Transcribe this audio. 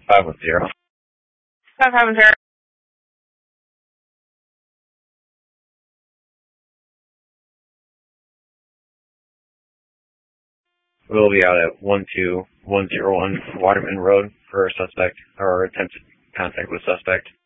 510. 550. We'll be out at 12101 Waterman Road for a suspect or attempted contact with suspect.